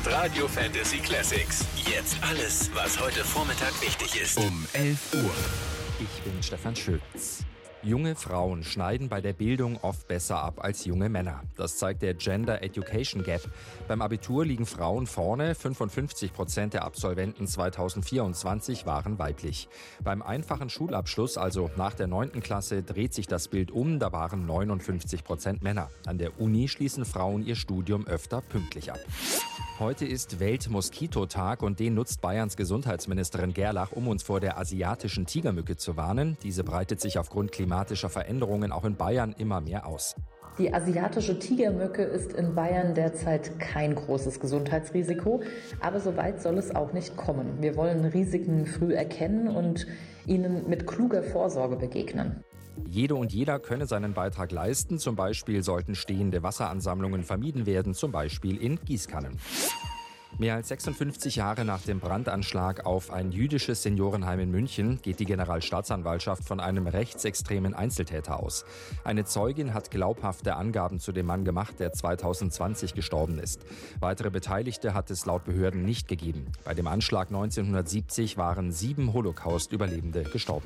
ist Radio Fantasy Classics. Jetzt alles, was heute Vormittag wichtig ist. Um 11 Uhr. Ich bin Stefan Schütz. Junge Frauen schneiden bei der Bildung oft besser ab als junge Männer. Das zeigt der Gender Education Gap. Beim Abitur liegen Frauen vorne. 55% der Absolventen 2024 waren weiblich. Beim einfachen Schulabschluss, also nach der 9. Klasse, dreht sich das Bild um. Da waren 59% Männer. An der Uni schließen Frauen ihr Studium öfter pünktlich ab. Heute ist Weltmoskitotag und den nutzt Bayerns Gesundheitsministerin Gerlach, um uns vor der asiatischen Tigermücke zu warnen. Diese breitet sich aufgrund klimatischer Veränderungen auch in Bayern immer mehr aus. Die asiatische Tigermücke ist in Bayern derzeit kein großes Gesundheitsrisiko, aber so weit soll es auch nicht kommen. Wir wollen Risiken früh erkennen und ihnen mit kluger Vorsorge begegnen. Jede und jeder könne seinen Beitrag leisten. Zum Beispiel sollten stehende Wasseransammlungen vermieden werden, zum Beispiel in Gießkannen. Mehr als 56 Jahre nach dem Brandanschlag auf ein jüdisches Seniorenheim in München geht die Generalstaatsanwaltschaft von einem rechtsextremen Einzeltäter aus. Eine Zeugin hat glaubhafte Angaben zu dem Mann gemacht, der 2020 gestorben ist. Weitere Beteiligte hat es laut Behörden nicht gegeben. Bei dem Anschlag 1970 waren 7 Holocaust-Überlebende gestorben.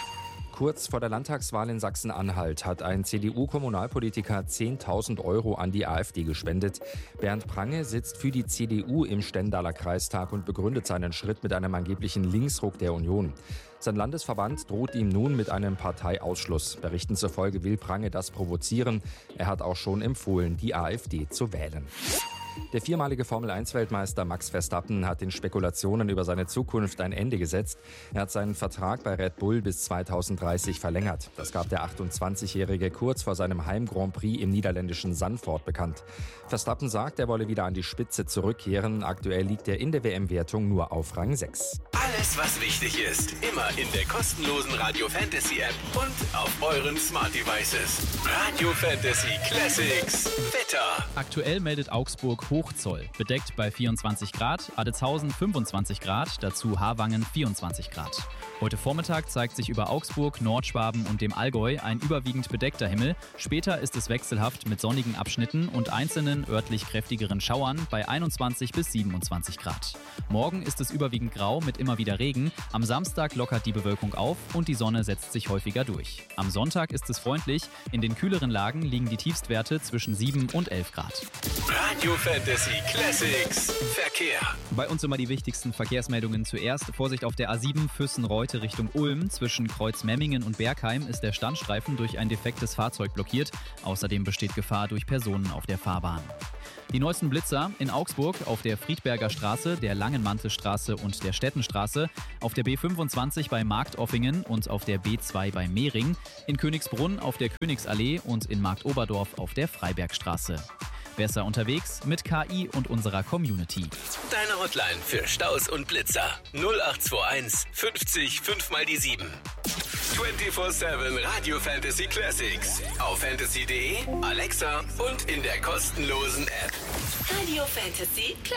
Kurz vor der Landtagswahl in Sachsen-Anhalt hat ein CDU-Kommunalpolitiker 10.000 Euro an die AfD gespendet. Bernd Prange sitzt für die CDU im Stendaler Kreistag und begründet seinen Schritt mit einem angeblichen Linksruck der Union. Sein Landesverband droht ihm nun mit einem Parteiausschluss. Berichten zufolge will Prange das provozieren. Er hat auch schon empfohlen, die AfD zu wählen. Der viermalige Formel-1-Weltmeister Max Verstappen hat den Spekulationen über seine Zukunft ein Ende gesetzt. Er hat seinen Vertrag bei Red Bull bis 2030 verlängert. Das gab der 28-Jährige kurz vor seinem Heim-Grand Prix im niederländischen Zandvoort bekannt. Verstappen sagt, er wolle wieder an die Spitze zurückkehren. Aktuell liegt er in der WM-Wertung nur auf Rang 6. Alles, was wichtig ist, immer in der kostenlosen Radio Fantasy App und auf euren Smart Devices. Radio Fantasy Classics. Wetter. Aktuell meldet Augsburg Hochzoll. Bedeckt bei 24 Grad, Adetshausen 25 Grad, dazu Havangen 24 Grad. Heute Vormittag zeigt sich über Augsburg, Nordschwaben und dem Allgäu ein überwiegend bedeckter Himmel. Später ist es wechselhaft mit sonnigen Abschnitten und einzelnen örtlich kräftigeren Schauern bei 21 bis 27 Grad. Morgen ist es überwiegend grau mit immer wieder Regen. Am Samstag lockert die Bewölkung auf und die Sonne setzt sich häufiger durch. Am Sonntag ist es freundlich. In den kühleren Lagen liegen die Tiefstwerte zwischen 7 und 11 Grad. Radio Fantasy Classics. Verkehr. Bei uns immer die wichtigsten Verkehrsmeldungen zuerst. Vorsicht auf der A7 Füssen-Reute Richtung Ulm. Zwischen Kreuz Memmingen und Bergheim ist der Standstreifen durch ein defektes Fahrzeug blockiert. Außerdem besteht Gefahr durch Personen auf der Fahrbahn. Die neuesten Blitzer in Augsburg auf der Friedberger Straße, der Langenmantelstraße und der Stettenstraße, auf der B25 bei Marktoffingen und auf der B2 bei Mehring, in Königsbrunn auf der Königsallee und in Marktoberdorf auf der Freibergstraße. Besser unterwegs mit KI und unserer Community. Deine Hotline für Staus und Blitzer 0821 50 5 mal die 7. 24/7 Radio Fantasy Classics. Auf fantasy.de, Alexa und in der kostenlosen App. Radio Fantasy Classics.